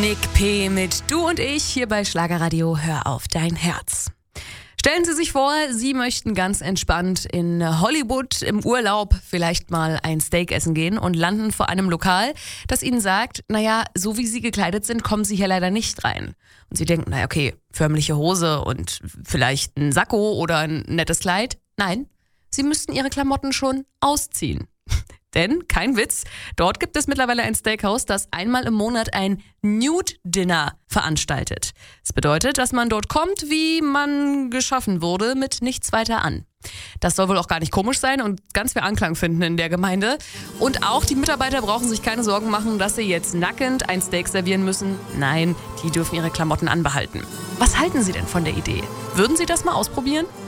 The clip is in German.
Nick P. mit Du und ich hier bei Schlagerradio Hör auf dein Herz. Stellen Sie sich vor, Sie möchten ganz entspannt in Hollywood im Urlaub vielleicht mal ein Steak essen gehen und landen vor einem Lokal, das Ihnen sagt, naja, so wie Sie gekleidet sind, kommen Sie hier leider nicht rein. Und Sie denken, naja, okay, förmliche Hose und vielleicht ein Sakko oder ein nettes Kleid. Nein, Sie müssten Ihre Klamotten schon ausziehen. Denn, kein Witz, dort gibt es mittlerweile ein Steakhouse, das einmal im Monat ein Nude-Dinner veranstaltet. Das bedeutet, dass man dort kommt, wie man geschaffen wurde, mit nichts weiter an. Das soll wohl auch gar nicht komisch sein und ganz viel Anklang finden in der Gemeinde. Und auch die Mitarbeiter brauchen sich keine Sorgen machen, dass sie jetzt nackend ein Steak servieren müssen. Nein, die dürfen ihre Klamotten anbehalten. Was halten Sie denn von der Idee? Würden Sie das mal ausprobieren?